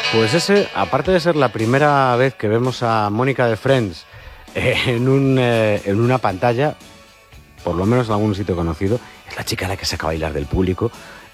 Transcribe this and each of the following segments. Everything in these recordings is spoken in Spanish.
Pues ese, aparte de ser la primera vez que vemos a Mónica de Friends en una pantalla, por lo menos en algún sitio conocido, es la chica a la que saca a bailar del público.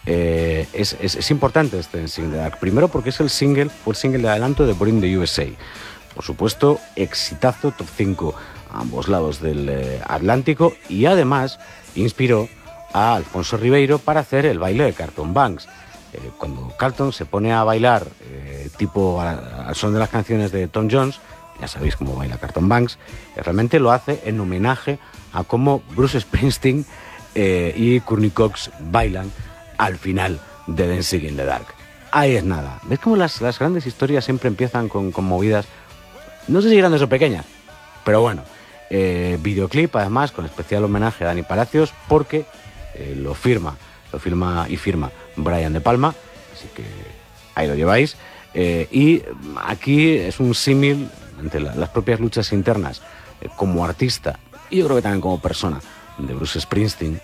Es importante este single. Primero porque es fue el single de adelanto de Born in the USA. Por supuesto, exitazo, top 5 a ambos lados del Atlántico, y además inspiró a Alfonso Ribeiro para hacer el baile de Carlton Banks. Cuando Carlton se pone a bailar tipo al son de las canciones de Tom Jones, ya sabéis cómo baila Carlton Banks, realmente lo hace en homenaje a cómo Bruce Springsteen y Courtney Cox bailan al final de Dancing in the Dark. Ahí es nada. ¿Ves cómo las grandes historias siempre empiezan con movidas, no sé si grandes o pequeñas, pero bueno, videoclip además con especial homenaje a Dani Palacios, porque lo firma Brian De Palma, así que ahí lo lleváis. Y aquí es un símil entre las propias luchas internas como artista, y yo creo que también como persona, de Bruce Springsteen,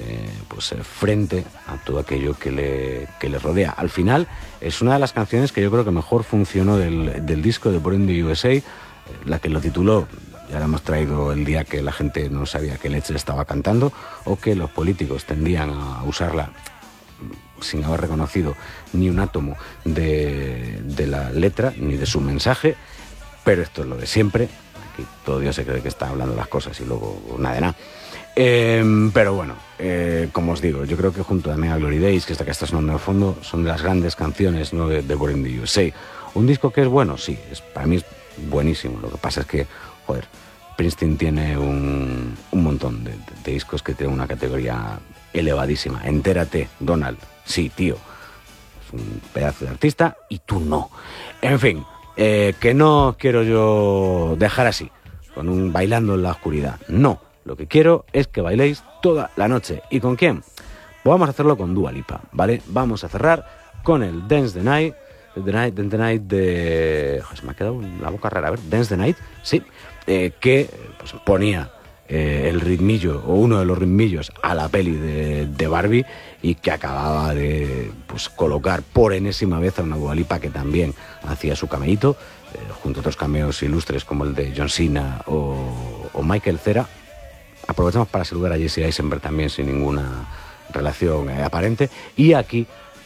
frente a todo aquello que le rodea. Al final es una de las canciones que yo creo que mejor funcionó del disco de Born in the USA, la que lo tituló. Ya la hemos traído el día que la gente no sabía qué leche estaba cantando, o que los políticos tendían a usarla sin haber reconocido ni un átomo de la letra ni de su mensaje. Pero esto es lo de siempre. Aquí todo Dios se cree que está hablando las cosas y luego nada de nada. Pero bueno, como os digo, yo creo que junto también a Glory Days, que está sonando al fondo, son de las grandes canciones, ¿no?, de Born in the USA. Un disco que es bueno, sí, para mí es buenísimo. Lo que pasa es que, joder, Springsteen tiene un montón de discos que tienen una categoría elevadísima. Entérate, Donald. Sí, tío. Es un pedazo de artista y tú no. En fin, que no quiero yo dejar así, con un bailando en la oscuridad. No, lo que quiero es que bailéis toda la noche. ¿Y con quién? Pues vamos a hacerlo con Dua Lipa, ¿vale? Vamos a cerrar con el Dance the Night. The Night de... Joder, se me ha quedado la boca rara. A ver, Dance the Night, sí. Que pues, ponía el ritmillo, o uno de los ritmillos, a la peli de Barbie, y que acababa de colocar por enésima vez a una Dua Lipa que también hacía su cameíto, junto a otros cameos ilustres como el de John Cena o Michael Cera. Aprovechamos para saludar a Jesse Eisenberg también, sin ninguna relación aparente, y aquí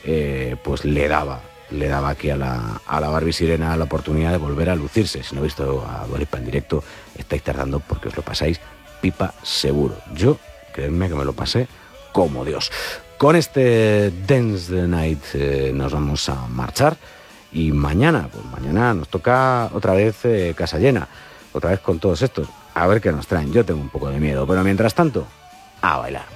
le daba aquí a la Barbie Sirena la oportunidad de volver a lucirse. Si no habéis visto a Dua Lipa en directo, estáis tardando, porque os lo pasáis pipa seguro. Yo, creedme que me lo pasé como Dios. Con este Dance the Night nos vamos a marchar, y mañana nos toca otra vez casa llena, otra vez con todos estos, a ver qué nos traen. Yo tengo un poco de miedo, pero mientras tanto, a bailar.